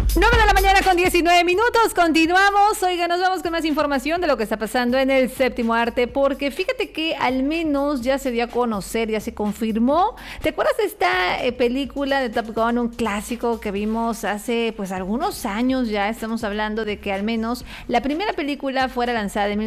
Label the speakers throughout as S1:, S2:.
S1: 9 de la mañana con 19 minutos, continuamos. Oiga, nos vamos con más información de lo que está pasando en el séptimo arte, porque fíjate que al menos ya se dio a conocer, ya se confirmó. ¿Te acuerdas de esta película de Top Gun, un clásico que vimos hace pues algunos años ya? Estamos hablando de que al menos la primera película fuera lanzada en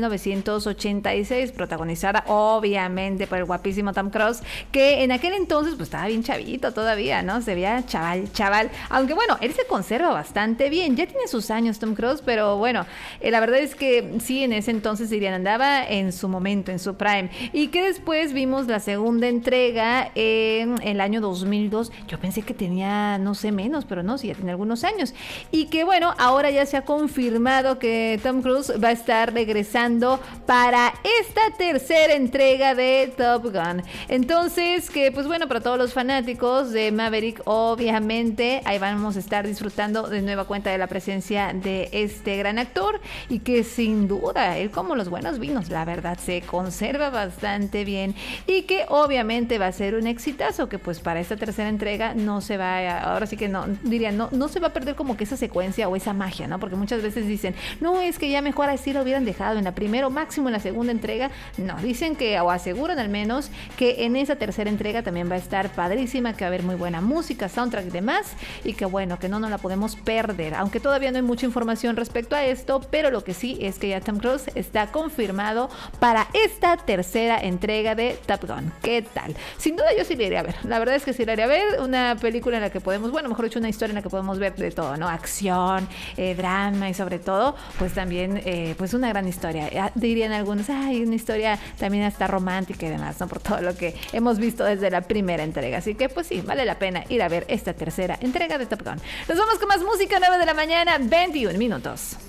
S1: 1986, protagonizada obviamente por el guapísimo Tom Cruise, que en aquel entonces pues estaba bien chavito todavía, ¿no? Se veía chaval, aunque bueno, él se conserva bastante bien, ya tiene sus años Tom Cruise, pero bueno, la verdad es que sí, en ese entonces Dirían andaba en su momento, en su prime, y que después vimos la segunda entrega en el año 2002. Yo pensé que tenía, no sé, menos, pero no, sí, ya tiene algunos años, y que bueno, ahora ya se ha confirmado que Tom Cruise va a estar regresando para esta tercera entrega de Top Gun. Entonces, que pues bueno, para todos los fanáticos de Maverick, obviamente ahí vamos a estar disfrutando de nueva cuenta de la presencia de este gran actor, y que sin duda, él como los buenos vinos, la verdad, se conserva bastante bien, y que obviamente va a ser un exitazo, que pues para esta tercera entrega no se va, ahora sí que no, diría, no se va a perder como que esa secuencia o esa magia, ¿no? Porque muchas veces dicen, no, es que ya mejor así lo hubieran dejado en la primera o máximo en la segunda entrega. No, dicen que, o aseguran al menos, que en esa tercera entrega también va a estar padrísima, que va a haber muy buena música, soundtrack y demás, y que bueno, que no nos la podemos perder, aunque todavía no hay mucha información respecto a esto, pero lo que sí es que ya Tom Cruise está confirmado para esta tercera entrega de Top Gun. ¿Qué tal? Sin duda yo sí la iré a ver, la verdad es que sí la iré a ver, una película en la que podemos, bueno, mejor dicho, una historia en la que podemos ver de todo, ¿no? Acción, drama y sobre todo, pues también, pues una gran historia. Dirían algunos, ay, una historia también hasta romántica y demás, ¿no? Por todo lo que hemos visto desde la primera entrega. Así que, pues sí, vale la pena ir a ver esta tercera entrega de Top Gun. Nos vamos con más música, 9 de la mañana, 21 minutos.